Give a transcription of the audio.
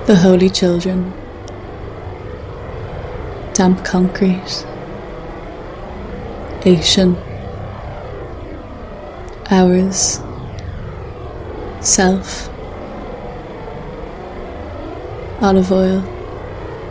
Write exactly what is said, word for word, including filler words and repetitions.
The Holy Children. Damp concrete. Asian. Ours. Self. Olive oil.